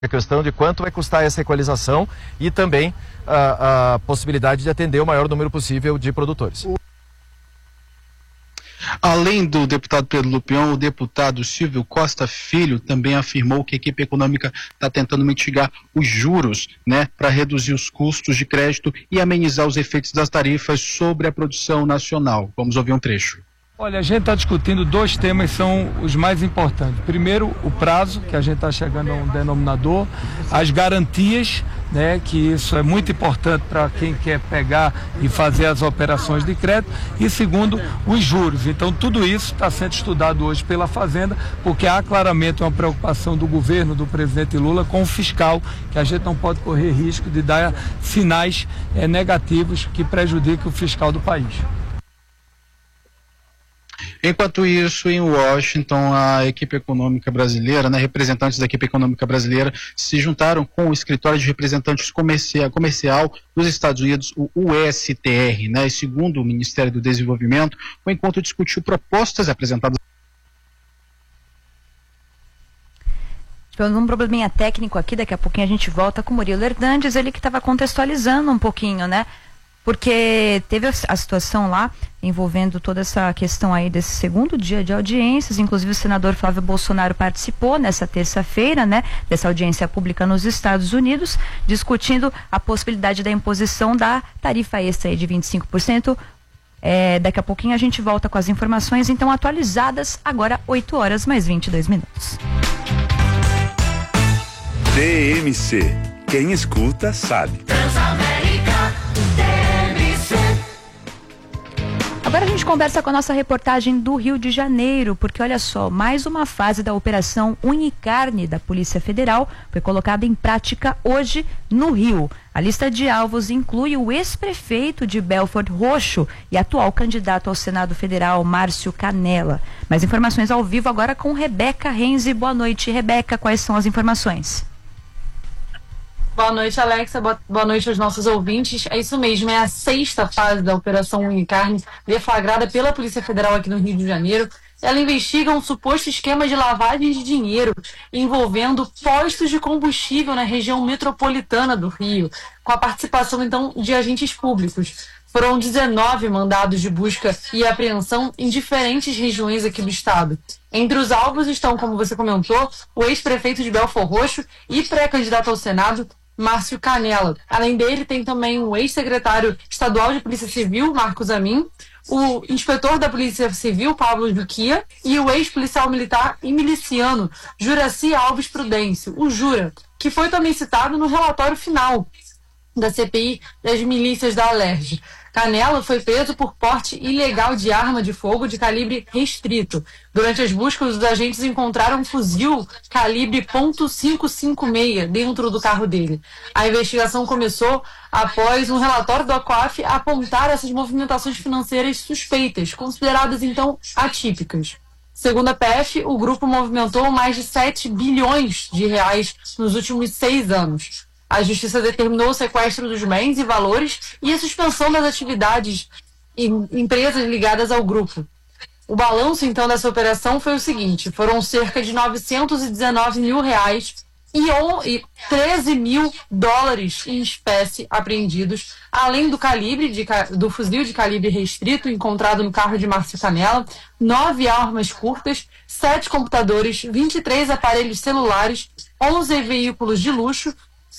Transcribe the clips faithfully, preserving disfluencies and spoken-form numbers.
A questão de quanto vai custar essa equalização e também a, a possibilidade de atender o maior número possível de produtores. Além do deputado Pedro Lupion, o deputado Silvio Costa Filho também afirmou que a equipe econômica está tentando mitigar os juros, né, para reduzir os custos de crédito e amenizar os efeitos das tarifas sobre a produção nacional. Vamos ouvir um trecho. Olha, a gente está discutindo dois temas que são os mais importantes. Primeiro, o prazo, que a gente está chegando a um denominador, as garantias, né, que isso é muito importante para quem quer pegar e fazer as operações de crédito. E segundo, os juros. Então, tudo isso está sendo estudado hoje pela Fazenda, porque há claramente uma preocupação do governo, do presidente Lula, com o fiscal, que a gente não pode correr risco de dar sinais é, negativos que prejudiquem o fiscal do país. Enquanto isso, em Washington, a equipe econômica brasileira, né, representantes da equipe econômica brasileira se juntaram com o escritório de representantes comercial, comercial dos Estados Unidos, o U S T R, né, e segundo o Ministério do Desenvolvimento, o encontro discutiu propostas apresentadas. Tivemos um probleminha técnico aqui, daqui a pouquinho a gente volta com o Murilo Hernandes, ele que estava contextualizando um pouquinho, né? Porque teve a, a situação lá envolvendo toda essa questão aí desse segundo dia de audiências, inclusive o senador Flávio Bolsonaro participou nessa terça-feira, né, dessa audiência pública nos Estados Unidos, discutindo a possibilidade da imposição da tarifa extra aí de vinte e cinco por cento. É, daqui a pouquinho a gente volta com as informações, então atualizadas, agora oito horas mais vinte e dois minutos. D M C, quem escuta sabe. Agora a gente conversa com a nossa reportagem do Rio de Janeiro, porque olha só, mais uma fase da Operação Unicarne da Polícia Federal foi colocada em prática hoje no Rio. A lista de alvos inclui o ex-prefeito de Belford Roxo e atual candidato ao Senado Federal, Márcio Canella. Mais informações ao vivo agora com Rebeca Renzi. Boa noite, Rebeca, quais são as informações? Boa noite, Alexa. Boa noite aos nossos ouvintes. É isso mesmo, é a sexta fase da Operação Unicarne, deflagrada pela Polícia Federal aqui no Rio de Janeiro. Ela investiga um suposto esquema de lavagem de dinheiro envolvendo postos de combustível na região metropolitana do Rio, com a participação, então, de agentes públicos. Foram dezenove mandados de busca e apreensão em diferentes regiões aqui do estado. Entre os alvos estão, como você comentou, o ex-prefeito de Belford Roxo e pré-candidato ao Senado, Márcio Canella. Além dele, tem também o ex-secretário estadual de Polícia Civil, Marcos Amin, o inspetor da Polícia Civil, Pablo Duquia, e o ex-policial militar e miliciano, Juraci Alves Prudêncio, o Jura, que foi também citado no relatório final da C P I das milícias da Alerj. Canella foi preso por porte ilegal de arma de fogo de calibre restrito. Durante as buscas, os agentes encontraram um fuzil calibre ponto cinco cinco seis dentro do carro dele. A investigação começou após um relatório do ACOAF apontar essas movimentações financeiras suspeitas, consideradas então atípicas. Segundo a P F, o grupo movimentou mais de sete bilhões de reais nos últimos seis anos. A Justiça determinou o sequestro dos bens e valores e a suspensão das atividades em empresas ligadas ao grupo. O balanço, então, dessa operação foi o seguinte: foram cerca de novecentos e dezenove mil reais e treze mil dólares em espécie apreendidos, além do calibre de, do fuzil de calibre restrito encontrado no carro de Márcio Canella, nove armas curtas, sete computadores, vinte e três aparelhos celulares, onze veículos de luxo,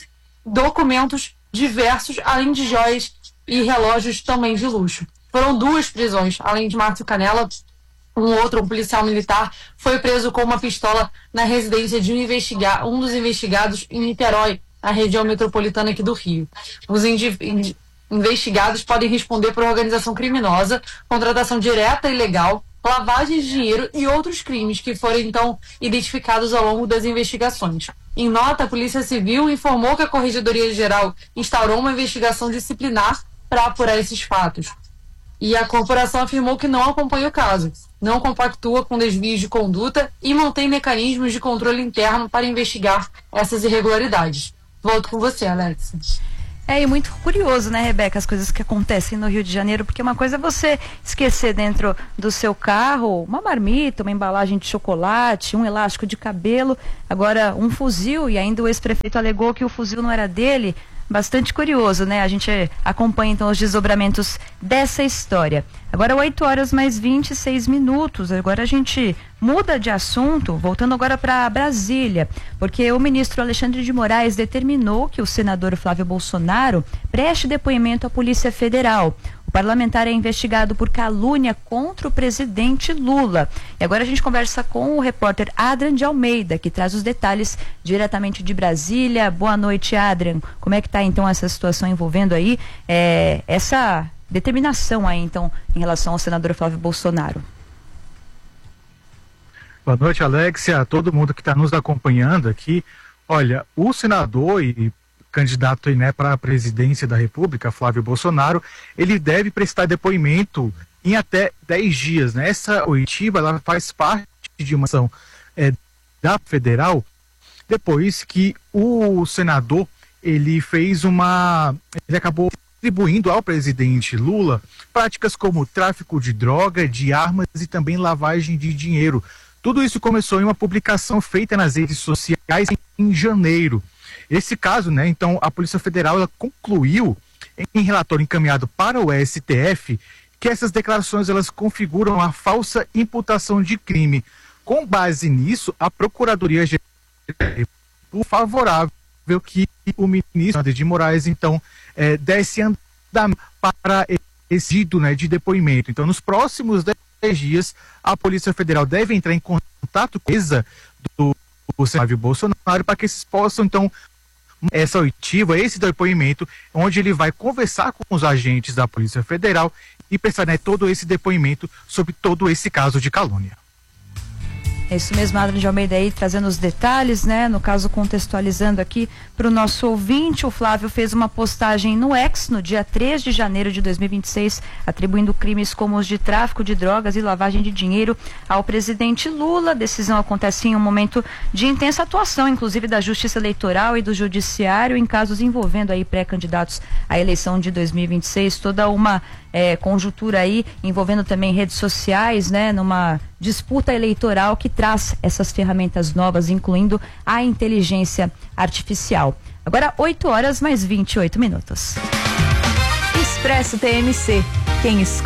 documentos diversos, além de joias e relógios também de luxo. Foram duas prisões, além de Márcio Canella, um outro, um policial militar, foi preso com uma pistola na residência de um, investiga- um dos investigados em Niterói, na região metropolitana aqui do Rio. Os indi- investigados podem responder por organização criminosa, contratação direta e ilegal, lavagem de dinheiro e outros crimes que foram, então, identificados ao longo das investigações. Em nota, a Polícia Civil informou que a Corregedoria Geral instaurou uma investigação disciplinar para apurar esses fatos. E a corporação afirmou que não acompanha o caso, não compactua com desvios de conduta e mantém mecanismos de controle interno para investigar essas irregularidades. Volto com você, Alex. É, e muito curioso, né, Rebeca, as coisas que acontecem no Rio de Janeiro, porque uma coisa é você esquecer dentro do seu carro uma marmita, uma embalagem de chocolate, um elástico de cabelo, agora um fuzil, e ainda o ex-prefeito alegou que o fuzil não era dele. Bastante curioso, né? A gente acompanha então os desdobramentos dessa história. Agora oito horas mais vinte e seis minutos. Agora a gente muda de assunto, voltando agora para Brasília, porque o ministro Alexandre de Moraes determinou que o senador Flávio Bolsonaro preste depoimento à Polícia Federal. O parlamentar é investigado por calúnia contra o presidente Lula. E agora a gente conversa com o repórter Adrian de Almeida, que traz os detalhes diretamente de Brasília. Boa noite, Adrian. Como é que está então essa situação envolvendo aí é, essa determinação aí então em relação ao senador Flávio Bolsonaro? Boa noite, Alexia, todo mundo que está nos acompanhando aqui. Olha, o senador e candidato aí, né, para a presidência da República, Flávio Bolsonaro, ele deve prestar depoimento em até dez dias, né? Essa oitiva, ela faz parte de uma ação é, da federal, depois que o senador, ele fez uma, ele acabou atribuindo ao presidente Lula práticas como tráfico de droga, de armas e também lavagem de dinheiro. Tudo isso começou em uma publicação feita nas redes sociais em janeiro. Esse caso, né, então, a Polícia Federal ela concluiu, em relatório encaminhado para o S T F, que essas declarações elas configuram a falsa imputação de crime. Com base nisso, a Procuradoria-Geral favorável que o ministro Alexandre de Moraes, então, é, desse andamento para esse pedido, né, de depoimento. Então, nos próximos dez dias, a Polícia Federal deve entrar em contato com a empresa do Flávio Bolsonaro para que eles possam, então, essa oitiva, esse depoimento, onde ele vai conversar com os agentes da Polícia Federal e prestar, né, todo esse depoimento sobre todo esse caso de calúnia. É isso mesmo, Adrian de Almeida aí trazendo os detalhes, né? No caso, contextualizando aqui para o nosso ouvinte, o Flávio fez uma postagem no X no dia três de janeiro de dois mil e vinte e seis, atribuindo crimes como os de tráfico de drogas e lavagem de dinheiro ao presidente Lula. A decisão acontece em um momento de intensa atuação, inclusive da Justiça Eleitoral e do Judiciário, em casos envolvendo aí pré-candidatos à eleição de dois mil e vinte e seis, toda uma É, conjuntura aí, envolvendo também redes sociais, né, numa disputa eleitoral que traz essas ferramentas novas, incluindo a inteligência artificial. Agora, oito horas mais vinte e oito minutos. Expresso T M C. Quem escuta